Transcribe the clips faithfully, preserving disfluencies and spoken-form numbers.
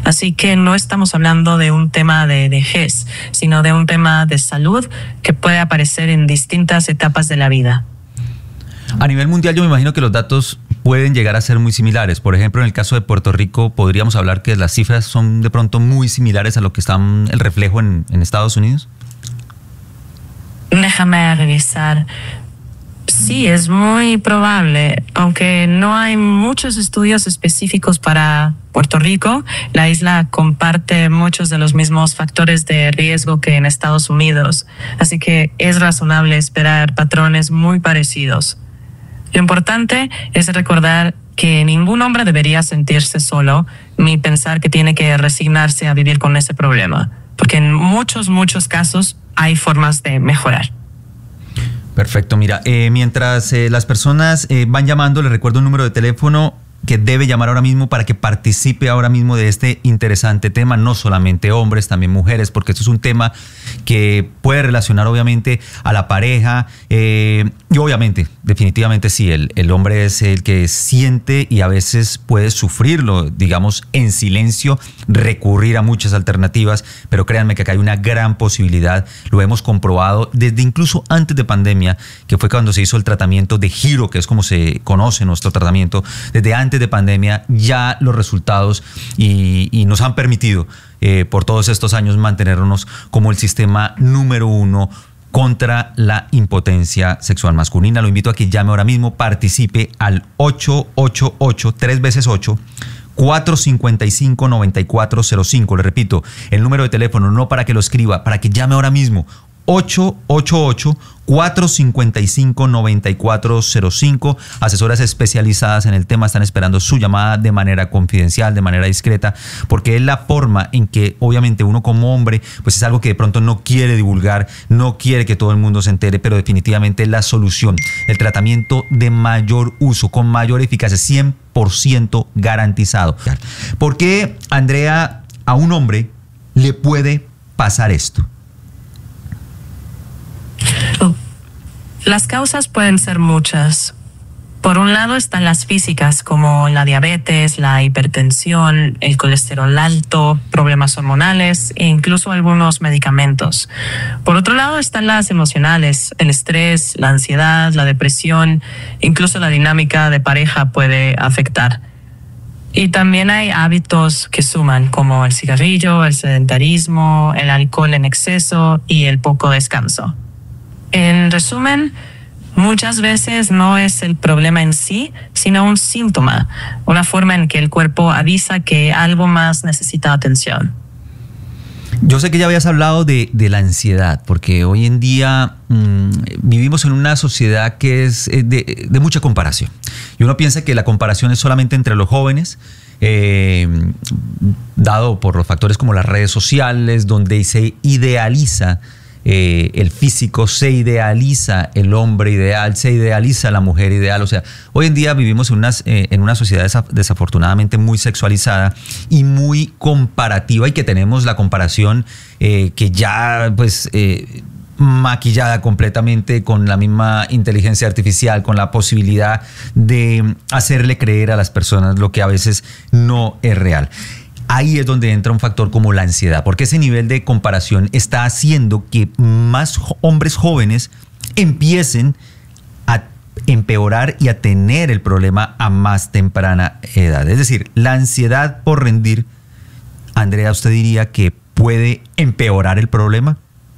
Así que no estamos hablando de un tema de vejez, sino de un tema de salud que puede aparecer en distintas etapas de la vida. A nivel mundial yo me imagino que los datos pueden llegar a ser muy similares. Por ejemplo, en el caso de Puerto Rico, podríamos hablar que las cifras son de pronto muy similares a lo que están el reflejo en, en Estados Unidos. Déjame revisar. Sí, es muy probable, aunque no hay muchos estudios específicos para Puerto Rico. La isla comparte muchos de los mismos factores de riesgo que en Estados Unidos, así que es razonable esperar patrones muy parecidos. Lo importante es recordar que ningún hombre debería sentirse solo ni pensar que tiene que resignarse a vivir con ese problema, porque en muchos, muchos casos hay formas de mejorar. Perfecto, mira, eh, mientras eh, las personas eh, van llamando, les recuerdo un número de teléfono que debe llamar ahora mismo para que participe ahora mismo de este interesante tema, no solamente hombres, también mujeres, porque esto es un tema que puede relacionar obviamente a la pareja eh, y obviamente, definitivamente sí, el, el hombre es el que siente y a veces puede sufrirlo, digamos, en silencio, recurrir a muchas alternativas, pero créanme que acá hay una gran posibilidad, lo hemos comprobado desde incluso antes de pandemia, que fue cuando se hizo el tratamiento de giro, que es como se conoce nuestro tratamiento, desde antes de pandemia ya los resultados y, y nos han permitido eh, por todos estos años mantenernos como el sistema número uno contra la impotencia sexual masculina. Lo invito a que llame ahora mismo, participe al ocho ocho ocho, tres veces ocho, cuatro cinco cinco, nueve cuatro cero cinco. Le repito, el número de teléfono, no para que lo escriba, para que llame ahora mismo, ocho ocho ocho, cuatro cinco cinco, nueve cuatro cero cinco. Asesoras especializadas en el tema están esperando su llamada de manera confidencial, de manera discreta, porque es la forma en que obviamente uno como hombre pues es algo que de pronto no quiere divulgar, no quiere que todo el mundo se entere, pero definitivamente es la solución, el tratamiento de mayor uso, con mayor eficacia, cien por ciento garantizado. ¿Por qué, Andrea, a un hombre le puede pasar esto? Las causas pueden ser muchas. Por un lado están las físicas, como la diabetes, la hipertensión, el colesterol alto, problemas hormonales e incluso algunos medicamentos. Por otro lado están las emocionales, el estrés, la ansiedad, la depresión, incluso la dinámica de pareja puede afectar. Y también hay hábitos que suman, como el cigarrillo, el sedentarismo, el alcohol en exceso y el poco descanso. En resumen, muchas veces no es el problema en sí, sino un síntoma, una forma en que el cuerpo avisa que algo más necesita atención. Yo sé que ya habías hablado de, de la ansiedad, porque hoy en día mmm, vivimos en una sociedad que es de, de mucha comparación. Y uno piensa que la comparación es solamente entre los jóvenes, eh, dado por los factores como las redes sociales, donde se idealiza Eh, el físico, se idealiza el hombre ideal, se idealiza la mujer ideal. O sea, hoy en día vivimos en una, eh, en una sociedad desa, desafortunadamente muy sexualizada y muy comparativa, y que tenemos la comparación eh, que ya pues eh, maquillada completamente con la misma inteligencia artificial, con la posibilidad de hacerle creer a las personas lo que a veces no es real. Ahí es donde entra un factor como la ansiedad, porque ese nivel de comparación está haciendo que más hombres jóvenes empiecen a empeorar y a tener el problema a más temprana edad. Es decir, la ansiedad por rendir, Andrea, ¿usted diría que puede empeorar el problema?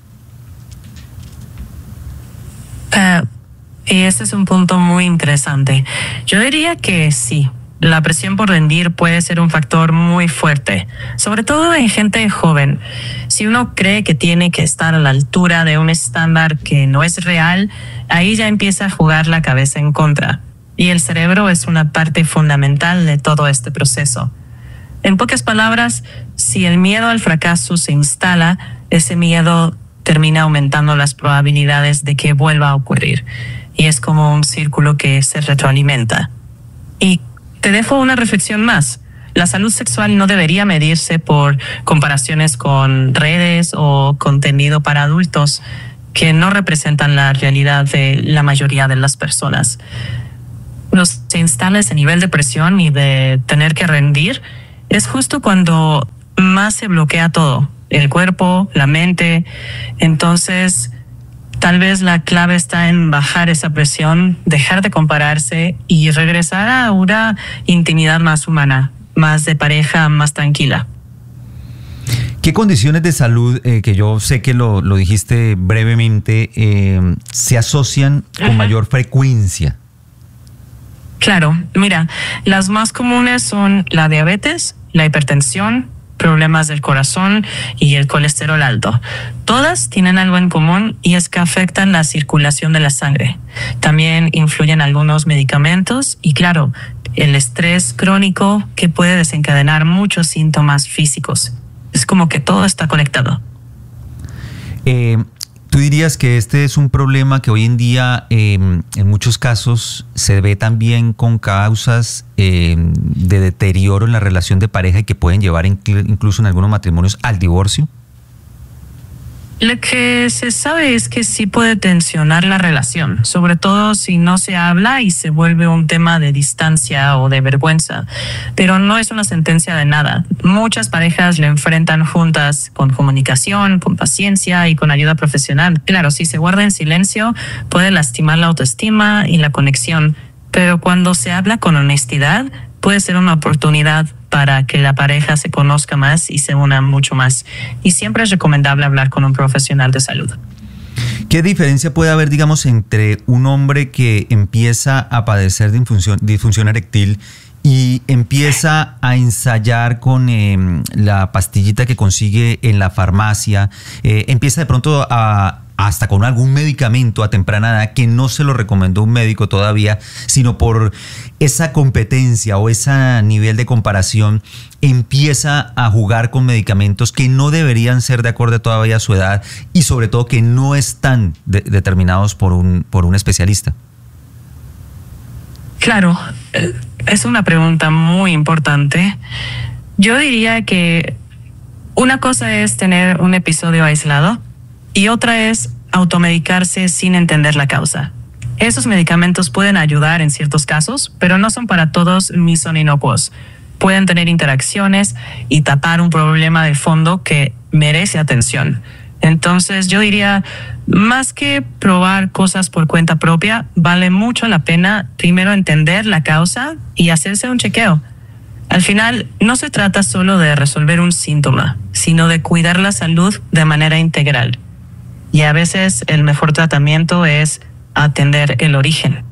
Uh, y ese es un punto muy interesante. Yo diría que sí. La presión por rendir puede ser un factor muy fuerte, sobre todo en gente joven. Si uno cree que tiene que estar a la altura de un estándar que no es real, ahí ya empieza a jugar la cabeza en contra. Y el cerebro es una parte fundamental de todo este proceso. En pocas palabras, si el miedo al fracaso se instala, ese miedo termina aumentando las probabilidades de que vuelva a ocurrir. Y es como un círculo que se retroalimenta. Y te dejo una reflexión más. La salud sexual no debería medirse por comparaciones con redes o contenido para adultos que no representan la realidad de la mayoría de las personas. Cuando se instala ese nivel de presión y de tener que rendir, es justo cuando más se bloquea todo, el cuerpo, la mente. Entonces, tal vez la clave está en bajar esa presión, dejar de compararse y regresar a una intimidad más humana, más de pareja, más tranquila. ¿Qué condiciones de salud, eh, que yo sé que lo, lo dijiste brevemente, eh, se asocian con Ajá. mayor frecuencia? Claro, mira, las más comunes son la diabetes, la hipertensión, problemas del corazón y el colesterol alto. Todas tienen algo en común y es que afectan la circulación de la sangre. También influyen algunos medicamentos y, claro, el estrés crónico que puede desencadenar muchos síntomas físicos. Es como que todo está conectado. Eh, ¿Tú dirías que este es un problema que hoy en día eh, en muchos casos se ve también con causas eh, de deterioro en la relación de pareja y que pueden llevar incluso en algunos matrimonios al divorcio? Lo que se sabe es que sí puede tensionar la relación, sobre todo si no se habla y se vuelve un tema de distancia o de vergüenza. Pero no es una sentencia de nada. Muchas parejas le enfrentan juntas con comunicación, con paciencia y con ayuda profesional. Claro, si se guarda en silencio, puede lastimar la autoestima y la conexión. Pero cuando se habla con honestidad, puede ser una oportunidad para que la pareja se conozca más y se una mucho más. Y siempre es recomendable hablar con un profesional de salud. ¿Qué diferencia puede haber, digamos, entre un hombre que empieza a padecer de disfunción, disfunción eréctil y empieza a ensayar con eh, la pastillita que consigue en la farmacia, eh, empieza de pronto a... hasta con algún medicamento a temprana edad que no se lo recomendó un médico todavía, sino por esa competencia o ese nivel de comparación, empieza a jugar con medicamentos que no deberían ser de acuerdo todavía a su edad y sobre todo que no están de, determinados por un, por un especialista? Claro, es una pregunta muy importante. Yo diría que una cosa es tener un episodio aislado y otra es automedicarse sin entender la causa. Esos medicamentos pueden ayudar en ciertos casos, pero no son para todos ni son inocuos. Pueden tener interacciones y tapar un problema de fondo que merece atención. Entonces yo diría, más que probar cosas por cuenta propia, vale mucho la pena primero entender la causa y hacerse un chequeo. Al final, no se trata solo de resolver un síntoma, sino de cuidar la salud de manera integral. Y a veces el mejor tratamiento es atender el origen.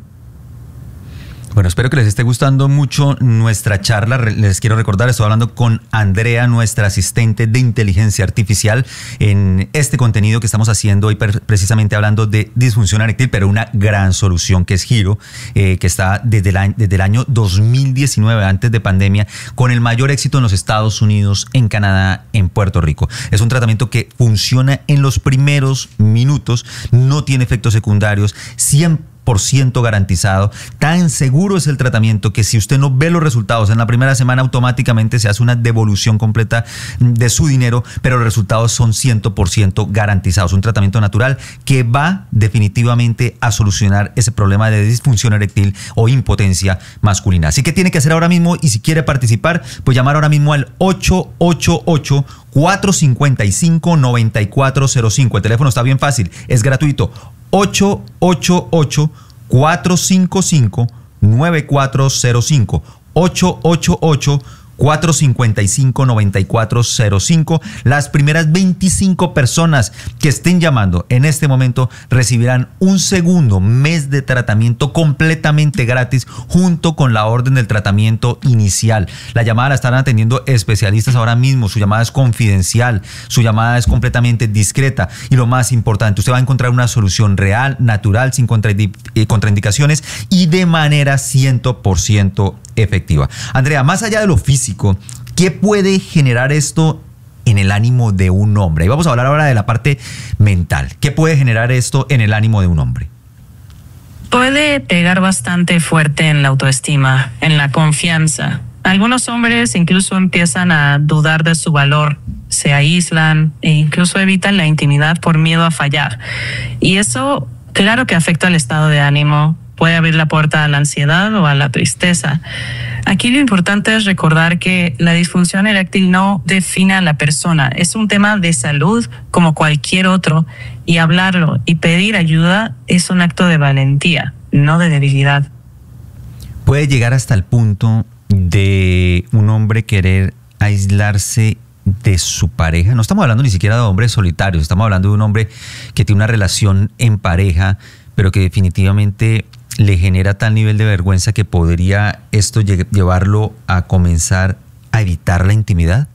Bueno, espero que les esté gustando mucho nuestra charla. Les quiero recordar, estoy hablando con Andrea, nuestra asistente de inteligencia artificial, en este contenido que estamos haciendo hoy, precisamente hablando de disfunción eréctil, pero una gran solución que es Giro, eh, que está desde el, año, desde el año dos mil diecinueve, antes de pandemia, con el mayor éxito en los Estados Unidos, en Canadá, en Puerto Rico. Es un tratamiento que funciona en los primeros minutos, no tiene efectos secundarios, siempre por ciento garantizado. Tan seguro es el tratamiento que si usted no ve los resultados en la primera semana, automáticamente se hace una devolución completa de su dinero, pero los resultados son cien por ciento garantizados. Un tratamiento natural que va definitivamente a solucionar ese problema de disfunción eréctil o impotencia masculina. Así que tiene que hacer ahora mismo, y si quiere participar, pues llamar ahora mismo al ocho ocho ocho, cuatro cinco cinco, nueve cuatro cero cinco. El teléfono está bien fácil, es gratuito. ocho ocho ocho, cuatro cinco cinco, nueve cuatro cero cinco. ocho ocho ocho, cuatro cinco cinco, nueve cuatro cero cinco. Las primeras veinticinco personas que estén llamando en este momento recibirán un segundo mes de tratamiento completamente gratis junto con la orden del tratamiento inicial. La llamada la estarán atendiendo especialistas ahora mismo. Su llamada es confidencial, su llamada es completamente discreta y lo más importante, usted va a encontrar una solución real, natural, sin contraindicaciones y de manera cien por ciento efectiva. Andrea, más allá de lo físico, ¿qué puede generar esto en el ánimo de un hombre? Y vamos a hablar ahora de la parte mental. ¿Qué puede generar esto en el ánimo de un hombre? Puede pegar bastante fuerte en la autoestima, en la confianza. Algunos hombres incluso empiezan a dudar de su valor, se aíslan e incluso evitan la intimidad por miedo a fallar. Y eso, claro que afecta al estado de ánimo, puede abrir la puerta a la ansiedad o a la tristeza. Aquí lo importante es recordar que la disfunción eréctil no define a la persona, es un tema de salud como cualquier otro, y hablarlo y pedir ayuda es un acto de valentía, no de debilidad. Puede llegar hasta el punto de un hombre querer aislarse de su pareja. No estamos hablando ni siquiera de hombres solitarios, estamos hablando de un hombre que tiene una relación en pareja, pero que definitivamente le genera tal nivel de vergüenza que podría esto llevarlo a comenzar a evitar la intimidad.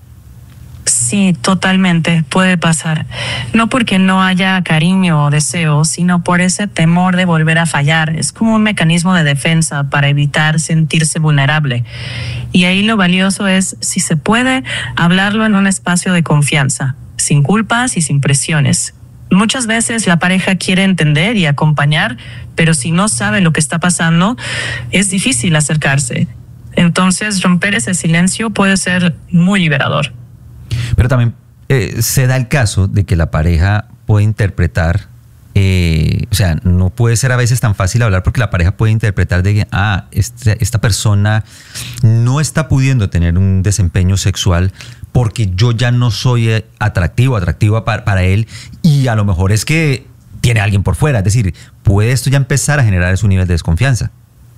Sí, totalmente, puede pasar. No porque no haya cariño o deseo, sino por ese temor de volver a fallar. Es como un mecanismo de defensa para evitar sentirse vulnerable. Y ahí lo valioso es, si se puede, hablarlo en un espacio de confianza, sin culpas y sin presiones. Muchas veces la pareja quiere entender y acompañar, pero si no sabe lo que está pasando, es difícil acercarse. Entonces, romper ese silencio puede ser muy liberador. Pero también eh, se da el caso de que la pareja puede interpretar, eh, o sea, no puede ser a veces tan fácil hablar porque la pareja puede interpretar de que, ah, este, esta persona no está pudiendo tener un desempeño sexual porque yo ya no soy atractivo, atractiva para, para él, y a lo mejor es que tiene a alguien por fuera. Es decir, puede esto ya empezar a generar su nivel de desconfianza.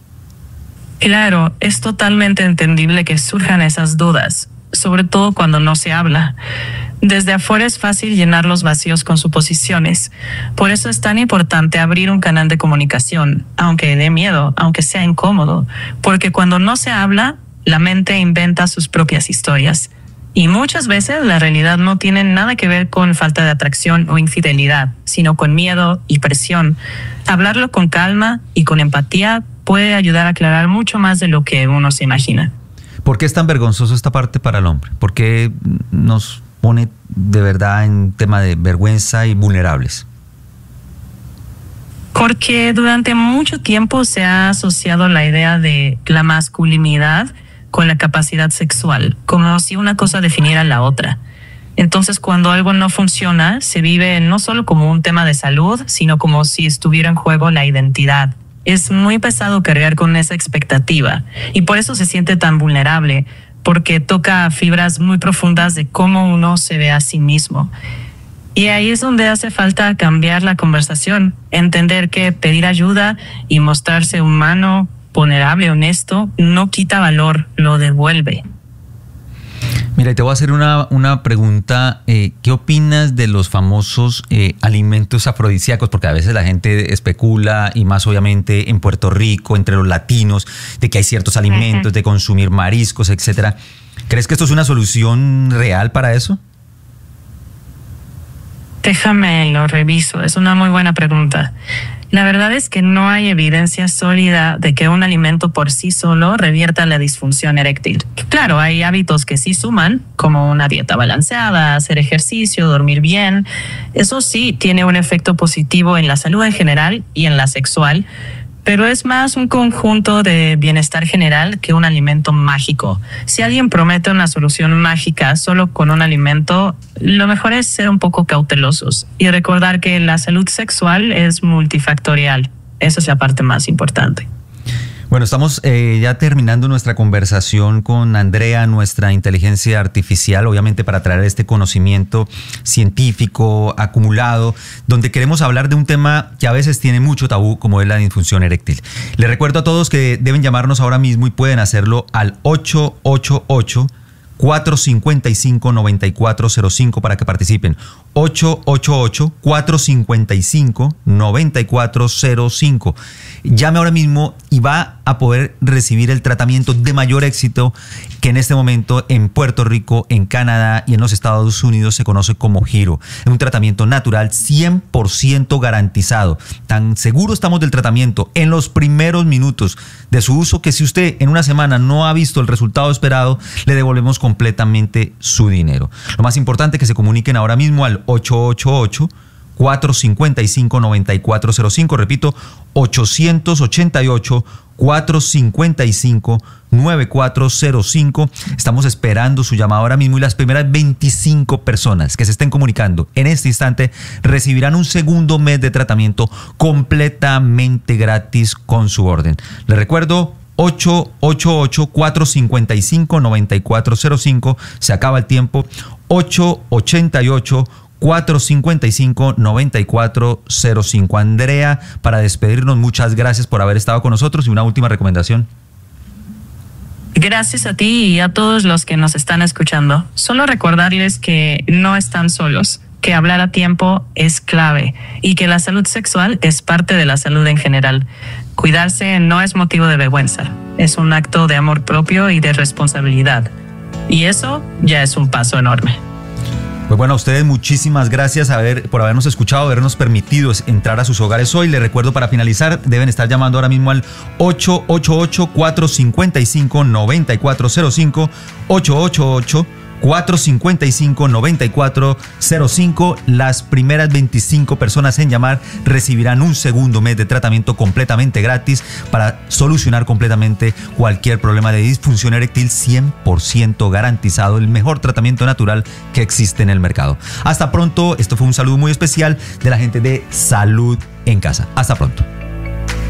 Claro, es totalmente entendible que surjan esas dudas, sobre todo cuando no se habla. Desde afuera es fácil llenar los vacíos con suposiciones. Por eso es tan importante abrir un canal de comunicación, aunque dé miedo, aunque sea incómodo, porque cuando no se habla, la mente inventa sus propias historias. Y muchas veces la realidad no tiene nada que ver con falta de atracción o infidelidad, sino con miedo y presión. Hablarlo con calma y con empatía puede ayudar a aclarar mucho más de lo que uno se imagina. ¿Por qué es tan vergonzoso esta parte para el hombre? ¿Por qué nos pone de verdad en tema de vergüenza y vulnerables? Porque durante mucho tiempo se ha asociado la idea de la masculinidad con la capacidad sexual, como si una cosa definiera la otra. Entonces, cuando algo no funciona, se vive no solo como un tema de salud, sino como si estuviera en juego la identidad. Es muy pesado cargar con esa expectativa y por eso se siente tan vulnerable, porque toca fibras muy profundas de cómo uno se ve a sí mismo. Y ahí es donde hace falta cambiar la conversación, entender que pedir ayuda y mostrarse humano, vulnerable, honesto, no quita valor, lo devuelve. Mira, y te voy a hacer una, una pregunta. Eh, ¿Qué opinas de los famosos eh, alimentos afrodisíacos? Porque a veces la gente especula, y más obviamente en Puerto Rico, entre los latinos, de que hay ciertos alimentos, uh-huh. de consumir mariscos, etcétera. ¿Crees que esto es una solución real para eso? Déjame lo reviso, es una muy buena pregunta. La verdad es que no hay evidencia sólida de que un alimento por sí solo revierta la disfunción eréctil. Claro, hay hábitos que sí suman, como una dieta balanceada, hacer ejercicio, dormir bien. Eso sí tiene un efecto positivo en la salud en general y en la sexual, pero es más un conjunto de bienestar general que un alimento mágico. Si alguien promete una solución mágica solo con un alimento, lo mejor es ser un poco cautelosos y recordar que la salud sexual es multifactorial. Esa es la parte más importante. Bueno, estamos eh, ya terminando nuestra conversación con Andrea, nuestra inteligencia artificial, obviamente para traer este conocimiento científico acumulado, donde queremos hablar de un tema que a veces tiene mucho tabú, como es la disfunción eréctil. Les recuerdo a todos que deben llamarnos ahora mismo y pueden hacerlo al ocho ocho ocho, cuatro cinco cinco, nueve cuatro cero cinco para que participen. ocho ocho ocho, cuatro cinco cinco, nueve cuatro cero cinco. Llame ahora mismo y va a poder recibir el tratamiento de mayor éxito que en este momento en Puerto Rico, en Canadá y en los Estados Unidos se conoce como Giro. Es un tratamiento natural cien por ciento garantizado. Tan seguro estamos del tratamiento en los primeros minutos de su uso que si usted en una semana no ha visto el resultado esperado, le devolvemos completamente su dinero. Lo más importante es que se comuniquen ahora mismo al ocho ocho ocho, cuatro cinco cinco, nueve cuatro cero cinco. Repito, ocho ocho ocho, cuatro cinco cinco, nueve cuatro cero cinco. Estamos esperando su llamada ahora mismo y las primeras veinticinco personas que se estén comunicando en este instante recibirán un segundo mes de tratamiento completamente gratis con su orden. Les recuerdo, ocho ocho ocho, cuatro cinco cinco, nueve cuatro cero cinco. Se acaba el tiempo. ocho ocho ocho, cuatro cinco cinco, nueve cuatro cero cinco. Andrea, para despedirnos, muchas gracias por haber estado con nosotros y una última recomendación. Gracias a ti y a todos los que nos están escuchando. Solo recordarles que no están solos, que hablar a tiempo es clave y que la salud sexual es parte de la salud en general. Cuidarse no es motivo de vergüenza, es un acto de amor propio y de responsabilidad. Y eso ya es un paso enorme. Pues bueno, a ustedes muchísimas gracias a ver, por habernos escuchado, habernos permitido entrar a sus hogares hoy. Les recuerdo, para finalizar, deben estar llamando ahora mismo al ocho ocho ocho, cuatro cinco cinco, nueve cuatro cero cinco, ocho ocho ocho, cuatro cinco cinco, nueve cuatro cero cinco. Las primeras veinticinco personas en llamar recibirán un segundo mes de tratamiento completamente gratis para solucionar completamente cualquier problema de disfunción eréctil, cien por ciento garantizado, el mejor tratamiento natural que existe en el mercado. Hasta pronto, esto fue un saludo muy especial de la gente de Salud en Casa. Hasta pronto.